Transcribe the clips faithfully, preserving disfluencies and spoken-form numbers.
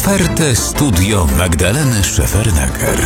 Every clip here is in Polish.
Otwarte studio Magdaleny Szefernaker.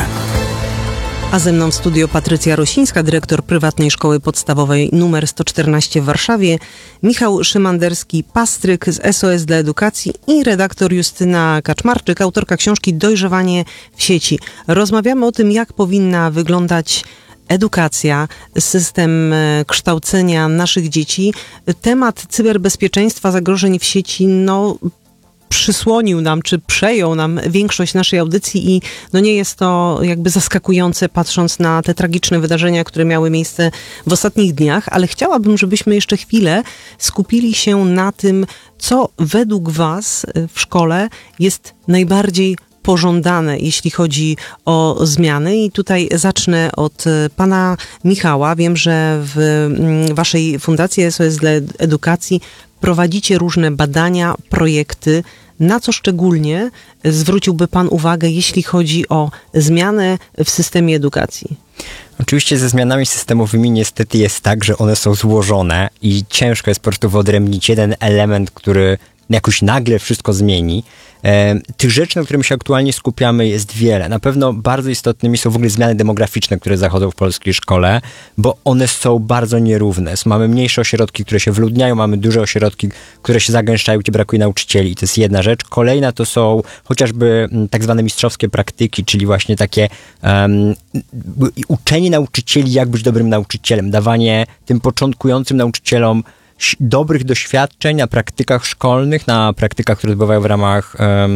A ze mną w studio Patrycja Rosińska, dyrektor prywatnej szkoły podstawowej numer sto czternaście w Warszawie, Michał Szymanderski-Pastryk z S O S dla Edukacji i redaktor Justyna Kaczmarczyk, autorka książki Dojrzewanie w sieci. Rozmawiamy o tym, jak powinna wyglądać edukacja, system kształcenia naszych dzieci. Temat cyberbezpieczeństwa, zagrożeń w sieci, no przysłonił nam, czy przejął nam większość naszej audycji i no nie jest to jakby zaskakujące, patrząc na te tragiczne wydarzenia, które miały miejsce w ostatnich dniach, ale chciałabym, żebyśmy jeszcze chwilę skupili się na tym, co według Was w szkole jest najbardziej pożądane, jeśli chodzi o zmiany. I tutaj zacznę od pana Michała. Wiem, że w waszej fundacji S O S dla Edukacji prowadzicie różne badania, projekty. Na co szczególnie zwróciłby pan uwagę, jeśli chodzi o zmianę w systemie edukacji? Oczywiście ze zmianami systemowymi niestety jest tak, że one są złożone i ciężko jest po prostu wyodrębnić jeden element, który jakoś nagle wszystko zmieni. E, tych rzeczy, na których się aktualnie skupiamy, jest wiele. Na pewno bardzo istotnymi są w ogóle zmiany demograficzne, które zachodzą w polskiej szkole, bo one są bardzo nierówne. Mamy mniejsze ośrodki, które się wyludniają, mamy duże ośrodki, które się zagęszczają, gdzie brakuje nauczycieli. I to jest jedna rzecz. Kolejna to są chociażby tak zwane mistrzowskie praktyki, czyli właśnie takie um, uczenie nauczycieli, jak być dobrym nauczycielem, dawanie tym początkującym nauczycielom dobrych doświadczeń na praktykach szkolnych, na praktykach, które odbywają w ramach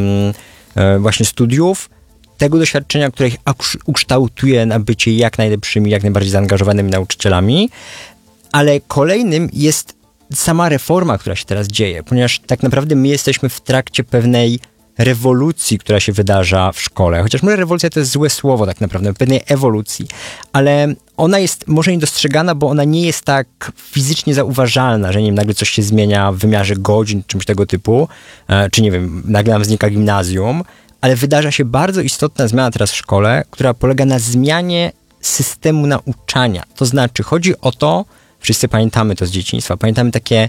um, właśnie studiów, tego doświadczenia, które ich ukształtuje na bycie jak najlepszymi, jak najbardziej zaangażowanymi nauczycielami. Ale kolejnym jest sama reforma, która się teraz dzieje, ponieważ tak naprawdę my jesteśmy w trakcie pewnej rewolucji, która się wydarza w szkole. Chociaż może rewolucja to jest złe słowo tak naprawdę, pewnej ewolucji, ale ona jest może niedostrzegana, bo ona nie jest tak fizycznie zauważalna, że nie wiem, nagle coś się zmienia w wymiarze godzin, czymś tego typu, czy nie wiem, nagle nam znika gimnazjum, ale wydarza się bardzo istotna zmiana teraz w szkole, która polega na zmianie systemu nauczania. To znaczy, chodzi o to, wszyscy pamiętamy to z dzieciństwa, pamiętamy takie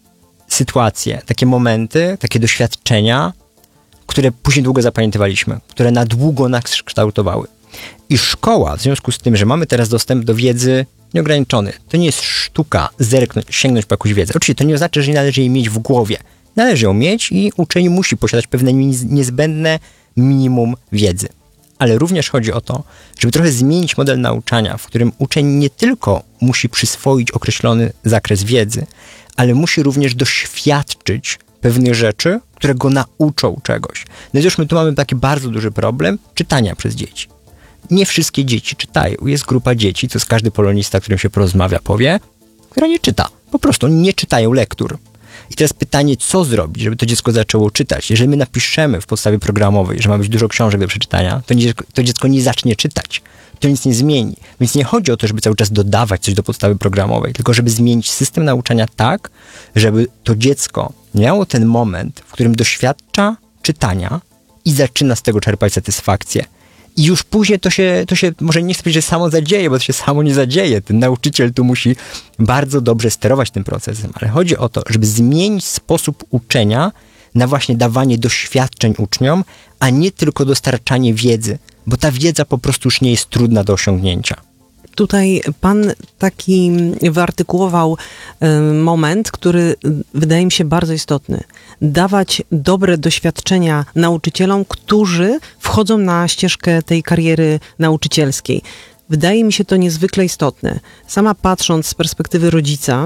sytuacje, takie momenty, takie doświadczenia, które później długo zapamiętywaliśmy, które na długo nas kształtowały. I szkoła, w związku z tym, że mamy teraz dostęp do wiedzy nieograniczony, to nie jest sztuka zerknąć, sięgnąć po jakąś wiedzę. Oczywiście to nie oznacza, że nie należy jej mieć w głowie. Należy ją mieć i uczeń musi posiadać pewne niezbędne minimum wiedzy. Ale również chodzi o to, żeby trochę zmienić model nauczania, w którym uczeń nie tylko musi przyswoić określony zakres wiedzy, ale musi również doświadczyć pewnych rzeczy, które go nauczą czegoś. No i już my tu mamy taki bardzo duży problem czytania przez dzieci. Nie wszystkie dzieci czytają. Jest grupa dzieci, co z każdy polonista, którym się porozmawia, powie, która nie czyta. Po prostu nie czytają lektur. I teraz pytanie, co zrobić, żeby to dziecko zaczęło czytać? Jeżeli my napiszemy w podstawie programowej, że ma być dużo książek do przeczytania, to, nie, to dziecko nie zacznie czytać. To nic nie zmieni. Więc nie chodzi o to, żeby cały czas dodawać coś do podstawy programowej, tylko żeby zmienić system nauczania tak, żeby to dziecko miało ten moment, w którym doświadcza czytania i zaczyna z tego czerpać satysfakcję. I już później to się, to się może nie chcę powiedzieć, że samo zadzieje, bo to się samo nie zadzieje. Ten nauczyciel tu musi bardzo dobrze sterować tym procesem, ale chodzi o to, żeby zmienić sposób uczenia na właśnie dawanie doświadczeń uczniom, a nie tylko dostarczanie wiedzy, bo ta wiedza po prostu już nie jest trudna do osiągnięcia. Tutaj pan taki wyartykułował moment, który wydaje mi się bardzo istotny. Dawać dobre doświadczenia nauczycielom, którzy wchodzą na ścieżkę tej kariery nauczycielskiej. Wydaje mi się to niezwykle istotne. Sama patrząc z perspektywy rodzica,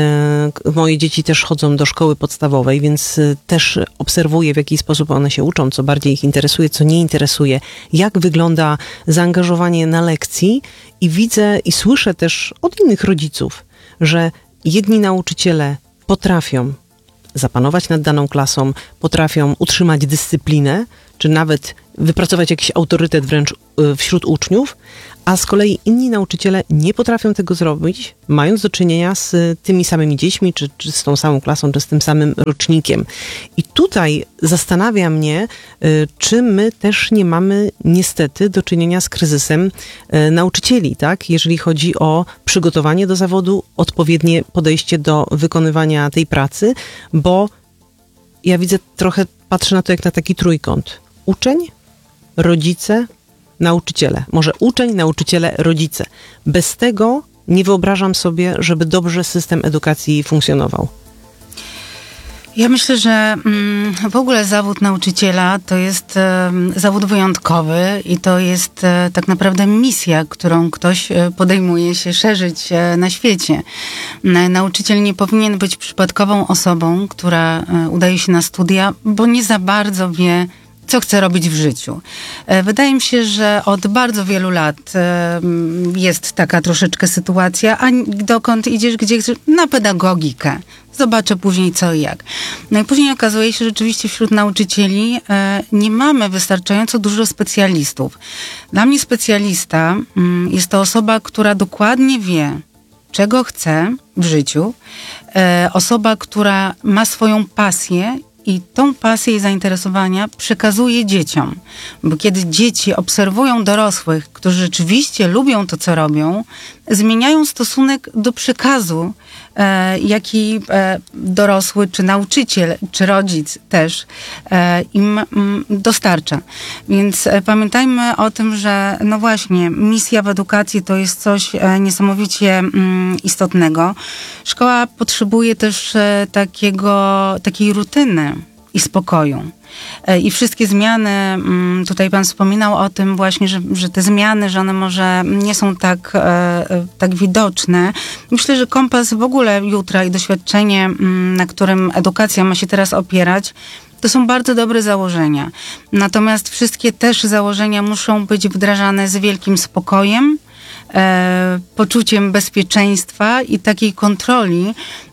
e, moje dzieci też chodzą do szkoły podstawowej, więc też obserwuję, w jaki sposób one się uczą, co bardziej ich interesuje, co nie interesuje, jak wygląda zaangażowanie na lekcji i widzę i słyszę też od innych rodziców, że jedni nauczyciele potrafią zapanować nad daną klasą, potrafią utrzymać dyscyplinę, czy nawet wypracować jakiś autorytet wręcz wśród uczniów, a z kolei inni nauczyciele nie potrafią tego zrobić, mając do czynienia z tymi samymi dziećmi, czy, czy z tą samą klasą, czy z tym samym rocznikiem. I tutaj zastanawia mnie, czy my też nie mamy niestety do czynienia z kryzysem nauczycieli, tak? Jeżeli chodzi o przygotowanie do zawodu, odpowiednie podejście do wykonywania tej pracy, bo ja widzę trochę, patrzę na to jak na taki trójkąt. uczeń, rodzice, nauczyciele. Może uczeń, nauczyciele, rodzice. Bez tego nie wyobrażam sobie, żeby dobrze system edukacji funkcjonował. Ja myślę, że mm, w ogóle zawód nauczyciela to jest e, zawód wyjątkowy i to jest e, tak naprawdę misja, którą ktoś e, podejmuje się szerzyć e, na świecie. E, nauczyciel nie powinien być przypadkową osobą, która e, udaje się na studia, bo nie za bardzo wie, co chce robić w życiu. E, Wydaje mi się, że od bardzo wielu lat e, jest taka troszeczkę sytuacja, a dokąd idziesz, gdzie chcesz? Na pedagogikę. Zobaczę później co i jak. No i później okazuje się, że rzeczywiście wśród nauczycieli e, nie mamy wystarczająco dużo specjalistów. Dla mnie specjalista mm, jest to osoba, która dokładnie wie, czego chce w życiu. E, osoba, która ma swoją pasję i tą pasję i zainteresowania przekazuje dzieciom. Bo kiedy dzieci obserwują dorosłych, którzy rzeczywiście lubią to, co robią, zmieniają stosunek do przekazu, e, jaki e, dorosły, czy nauczyciel, czy rodzic też e, im m, dostarcza. Więc e, pamiętajmy o tym, że no właśnie, misja w edukacji to jest coś e, niesamowicie m, istotnego. Szkoła potrzebuje też e, takiego, takiej rutyny i spokoju. I wszystkie zmiany, tutaj pan wspominał o tym właśnie, że, że te zmiany, że one może nie są tak, tak widoczne. Myślę, że kompas w ogóle jutra i doświadczenie, na którym edukacja ma się teraz opierać, to są bardzo dobre założenia. Natomiast wszystkie też założenia muszą być wdrażane z wielkim spokojem, E, poczuciem bezpieczeństwa i takiej kontroli,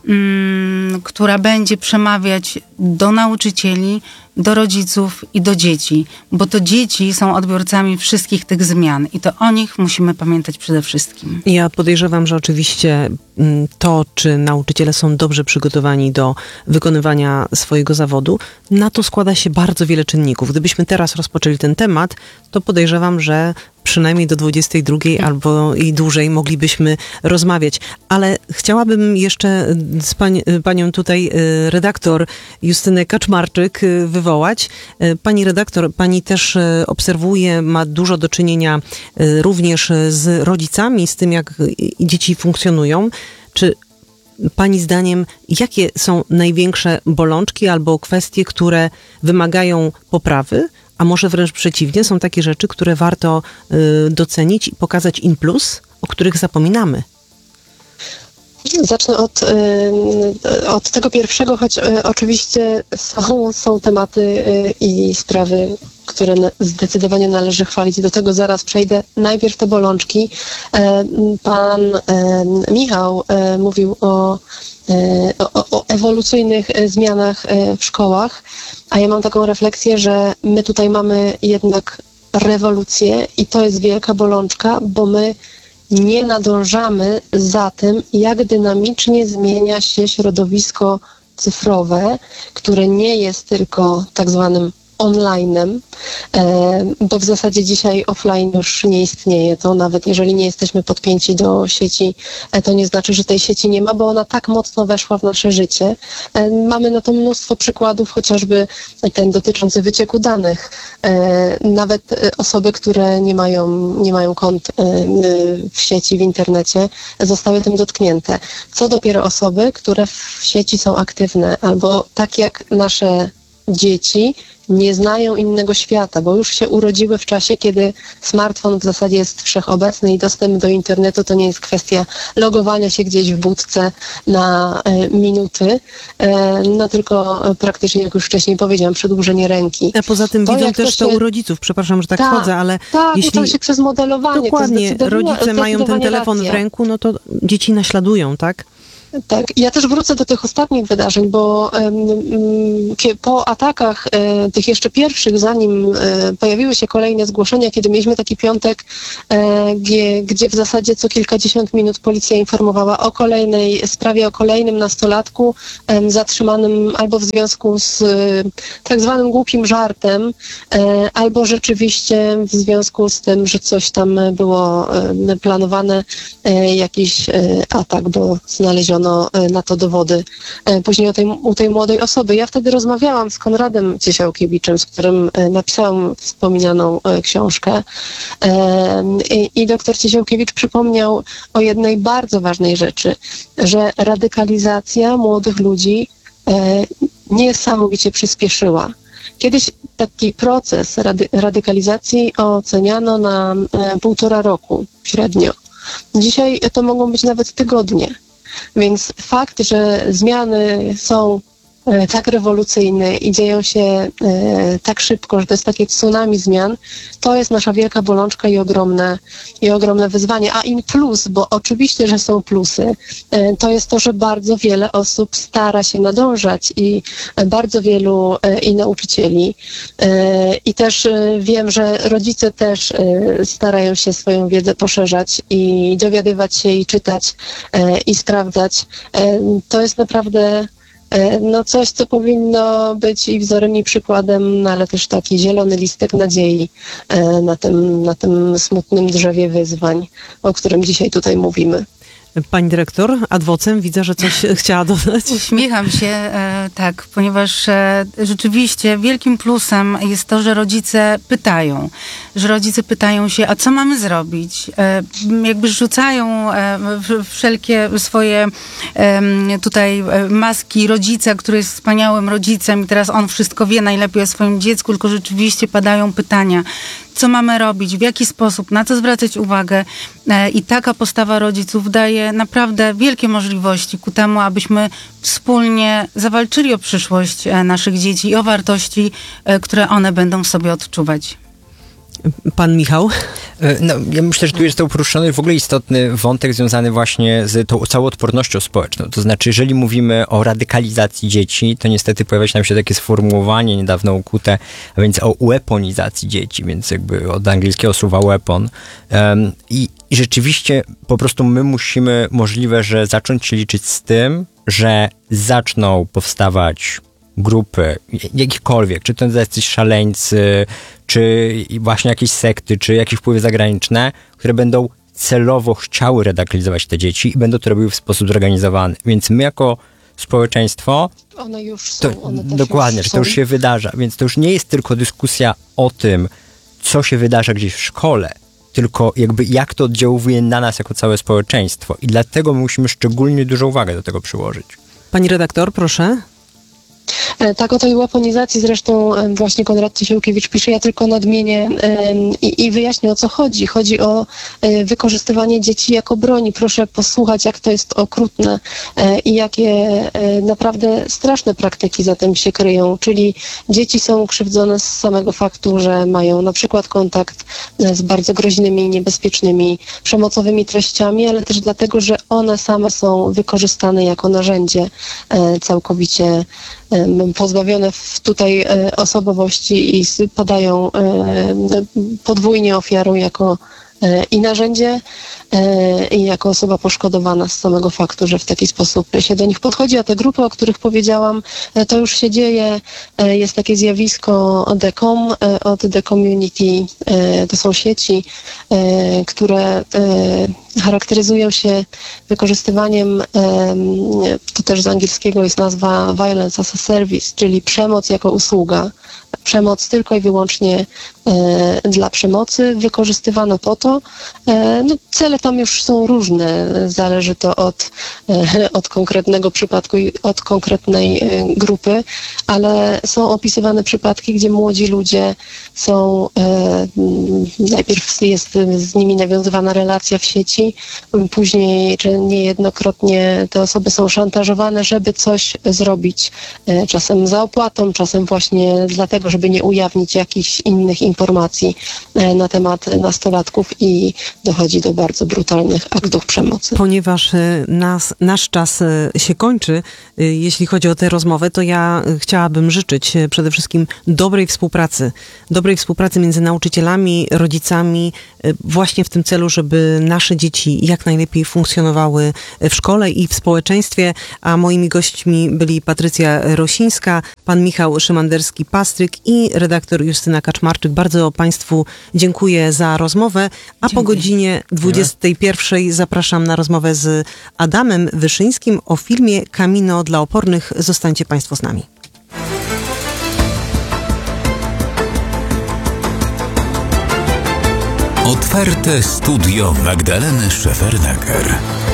mm, która będzie przemawiać do nauczycieli, do rodziców i do dzieci, bo to dzieci są odbiorcami wszystkich tych zmian i to o nich musimy pamiętać przede wszystkim. Ja podejrzewam, że oczywiście to, czy nauczyciele są dobrze przygotowani do wykonywania swojego zawodu, na to składa się bardzo wiele czynników. Gdybyśmy teraz rozpoczęli ten temat, to podejrzewam, że przynajmniej do dwudziestej drugiej albo i dłużej moglibyśmy rozmawiać. Ale chciałabym jeszcze z pań, panią tutaj redaktor Justynę Kaczmarczyk wywołać. Pani redaktor, pani też obserwuje, ma dużo do czynienia również z rodzicami, z tym, jak dzieci funkcjonują. Czy pani zdaniem, jakie są największe bolączki albo kwestie, które wymagają poprawy, a może wręcz przeciwnie, są takie rzeczy, które warto y, docenić i pokazać in plus, o których zapominamy? Zacznę od, y, od tego pierwszego, choć y, oczywiście są, są tematy y, i sprawy, które zdecydowanie należy chwalić. Do tego zaraz przejdę. Najpierw te bolączki. Pan Michał mówił o, o, o ewolucyjnych zmianach w szkołach, a ja mam taką refleksję, że my tutaj mamy jednak rewolucję i to jest wielka bolączka, bo my nie nadążamy za tym, jak dynamicznie zmienia się środowisko cyfrowe, które nie jest tylko tak zwanym online'em, bo w zasadzie dzisiaj offline już nie istnieje. To nawet jeżeli nie jesteśmy podpięci do sieci, to nie znaczy, że tej sieci nie ma, bo ona tak mocno weszła w nasze życie. Mamy na to mnóstwo przykładów, chociażby ten dotyczący wycieku danych. Nawet osoby, które nie mają, nie mają kont w sieci, w internecie, zostały tym dotknięte. Co dopiero osoby, które w sieci są aktywne, albo tak jak nasze dzieci nie znają innego świata, bo już się urodziły w czasie, kiedy smartfon w zasadzie jest wszechobecny i dostęp do internetu to nie jest kwestia logowania się gdzieś w budce na e, minuty, e, no tylko praktycznie, jak już wcześniej powiedziałam, przedłużenie ręki. A poza tym to, widzą też to, to się... u rodziców, przepraszam, że tak Ta, wchodzę, ale tak, jeśli... to się przez modelowanie. Dokładnie, to rodzice mają ten telefon racja. w ręku, no to dzieci naśladują, tak? Tak, ja też wrócę do tych ostatnich wydarzeń, bo um, po atakach e, tych jeszcze pierwszych, zanim e, pojawiły się kolejne zgłoszenia, kiedy mieliśmy taki piątek, e, gdzie, gdzie w zasadzie co kilkadziesiąt minut policja informowała o kolejnej sprawie, o kolejnym nastolatku e, zatrzymanym albo w związku z e, tak zwanym głupim żartem, e, albo rzeczywiście w związku z tym, że coś tam było e, planowane, e, jakiś e, atak, bo znaleziono znaleziono na to dowody później o tej, u tej młodej osoby. Ja wtedy rozmawiałam z Konradem Ciesiałkiewiczem, z którym napisałam wspominaną książkę i, i doktor Ciesiałkiewicz przypomniał o jednej bardzo ważnej rzeczy, że radykalizacja młodych ludzi niesamowicie przyspieszyła. Kiedyś taki proces rady, radykalizacji oceniano na e, półtora roku średnio. Dzisiaj to mogą być nawet tygodnie. Więc fakt, że zmiany są e, tak rewolucyjne i dzieją się e, tak szybko, że to jest takie tsunami zmian, to jest nasza wielka bolączka i ogromne, i ogromne wyzwanie. A im plus, bo oczywiście, że są plusy, e, to jest to, że bardzo wiele osób stara się nadążać i bardzo wielu e, i nauczycieli. E, I też e, wiem, że rodzice też e, starają się swoją wiedzę poszerzać i dowiadywać się i czytać e, i sprawdzać. E, to jest naprawdę no coś, co powinno być i wzorem, i przykładem, no ale też taki zielony listek nadziei na tym, na tym smutnym drzewie wyzwań, o którym dzisiaj tutaj mówimy. Pani dyrektor, ad vocem, widzę, że coś chciała dodać. Uśmiecham się, e, tak, ponieważ e, rzeczywiście wielkim plusem jest to, że rodzice pytają, że rodzice pytają się, a co mamy zrobić? E, jakby rzucają e, wszelkie swoje e, tutaj maski rodzica, który jest wspaniałym rodzicem i teraz on wszystko wie najlepiej o swoim dziecku, tylko rzeczywiście padają pytania. Co mamy robić, w jaki sposób, na co zwracać uwagę. I taka postawa rodziców daje naprawdę wielkie możliwości ku temu, abyśmy wspólnie zawalczyli o przyszłość naszych dzieci i o wartości, które one będą w sobie odczuwać. Pan Michał? No, ja myślę, że tu jest to uproszczony w ogóle istotny wątek związany właśnie z tą całą odpornością społeczną. To znaczy, jeżeli mówimy o radykalizacji dzieci, to niestety pojawia się nam się takie sformułowanie niedawno ukute, a więc o weaponizacji dzieci, więc jakby od angielskiego słowa weapon. Um, i, I rzeczywiście po prostu my musimy możliwe, że zacząć się liczyć z tym, że zaczną powstawać grupy, jakiekolwiek, czy to jacyś szaleńcy, czy właśnie jakieś sekty, czy jakieś wpływy zagraniczne, które będą celowo chciały radykalizować te dzieci i będą to robiły w sposób zorganizowany. Więc my jako społeczeństwo... One już są. To, one też dokładnie, już że są. to już się wydarza. Więc to już nie jest tylko dyskusja o tym, co się wydarza gdzieś w szkole, tylko jakby jak to oddziałuje na nas jako całe społeczeństwo. I dlatego my musimy szczególnie dużą uwagę do tego przyłożyć. Pani redaktor, proszę. Tak, o tej weaponizacji zresztą właśnie Konrad Ciesiałkiewicz pisze, ja tylko nadmienię i, i wyjaśnię, o co chodzi. Chodzi o wykorzystywanie dzieci jako broni. Proszę posłuchać, jak to jest okrutne i jakie naprawdę straszne praktyki za tym się kryją. Czyli dzieci są krzywdzone z samego faktu, że mają na przykład kontakt z bardzo groźnymi i niebezpiecznymi, przemocowymi treściami, ale też dlatego, że one same są wykorzystane jako narzędzie całkowicie pozbawione tutaj osobowości i padają podwójnie ofiarą jako i narzędzie, i jako osoba poszkodowana z samego faktu, że w taki sposób się do nich podchodzi. A te grupy, o których powiedziałam, to już się dzieje. Jest takie zjawisko D C O M, od The Community. To są sieci, które charakteryzują się wykorzystywaniem, to też z angielskiego jest nazwa Violence as a Service, czyli przemoc jako usługa. Przemoc tylko i wyłącznie e, dla przemocy, wykorzystywano po to. E, no, cele tam już są różne, zależy to od, e, od konkretnego przypadku i od konkretnej e, grupy, ale są opisywane przypadki, gdzie młodzi ludzie są, e, najpierw jest z nimi nawiązywana relacja w sieci, później, czy niejednokrotnie te osoby są szantażowane, żeby coś zrobić, e, czasem za opłatą, czasem właśnie dlatego, żeby nie ujawnić jakichś innych informacji na temat nastolatków i dochodzi do bardzo brutalnych aktów przemocy. Ponieważ nas, nasz czas się kończy, jeśli chodzi o tę rozmowę, to ja chciałabym życzyć przede wszystkim dobrej współpracy. Dobrej współpracy między nauczycielami, rodzicami, właśnie w tym celu, żeby nasze dzieci dzieci jak najlepiej funkcjonowały w szkole i w społeczeństwie, a moimi gośćmi byli Patrycja Rosińska, pan Michał Szymanderski-Pastryk i redaktor Justyna Kaczmarczyk. Bardzo Państwu dziękuję za rozmowę, a Dziękuję. po godzinie dwudziestej pierwszej zapraszam na rozmowę z Adamem Wyszyńskim o filmie Camino dla opornych. Zostańcie Państwo z nami. Otwarte studio Magdaleny Szefernaker.